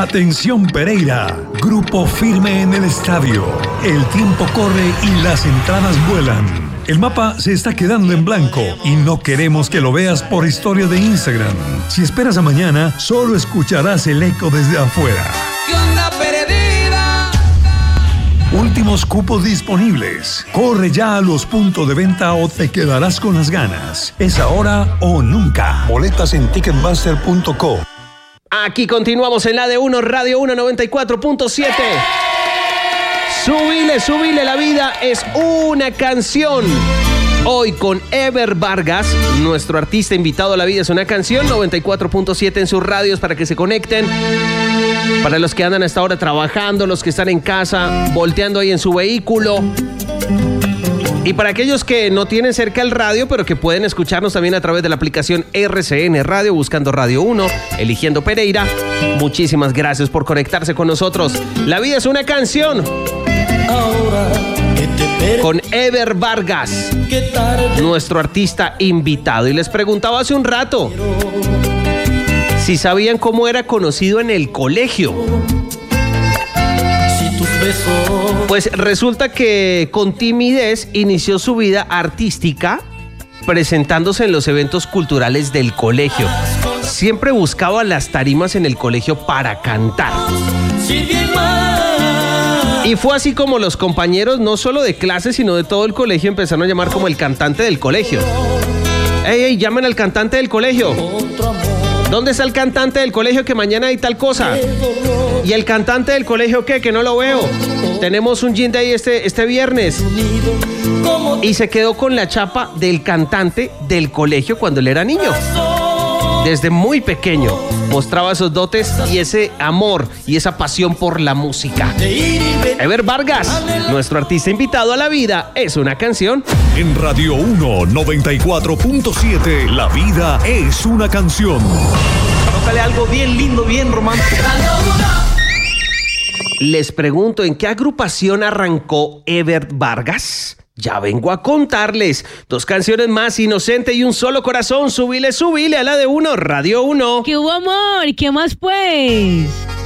Atención Pereira, grupo firme en el estadio. El tiempo corre y las entradas vuelan. El mapa se está quedando en blanco y no queremos que lo veas por historia de Instagram. Si esperas a mañana, solo escucharás el eco desde afuera. ¿Qué onda, perdida? Últimos cupos disponibles. Corre ya a los puntos de venta o te quedarás con las ganas. Es ahora o nunca. Boletas en ticketmaster.co. Aquí continuamos en la de 1 Radio 1 94.7. Súbile, la vida es una canción. Hoy con Ever Vargas, nuestro artista invitado a La vida es una canción, 94.7 en sus radios para que se conecten. Para los que andan hasta ahora trabajando, los que están en casa, volteando ahí en su vehículo. Y para aquellos que no tienen cerca el radio, pero que pueden escucharnos también a través de la aplicación RCN Radio, buscando Radio 1, eligiendo Pereira. Muchísimas gracias por conectarse con nosotros. La vida es una canción. Con Ever Vargas, nuestro artista invitado. Y les preguntaba hace un rato si sabían cómo era conocido en el colegio. Pues resulta que con timidez inició su vida artística presentándose en los eventos culturales del colegio. Siempre buscaba las tarimas en el colegio para cantar. Y fue así como los compañeros, no solo de clase, sino de todo el colegio, empezaron a llamar como el cantante del colegio. ¡Ey, llamen al cantante del colegio! ¿Dónde está el cantante del colegio que mañana hay tal cosa? ¿Y el cantante del colegio qué? Que no lo veo. Tenemos un gin day este viernes. Y se quedó con la chapa del cantante del colegio cuando él era niño. Desde muy pequeño mostraba esos dotes y ese amor y esa pasión por la música. Ever Vargas, nuestro artista invitado a La vida es una canción. En Radio 1 94.7, La vida es una canción. Tócale algo bien lindo, bien romántico. Les pregunto, ¿en qué agrupación arrancó Ever Vargas? Ya vengo a contarles. 2 canciones más, Inocente y Un solo corazón. Súbile a la de 1 Radio 1. ¿Qué hubo, amor? ¿Qué más, pues?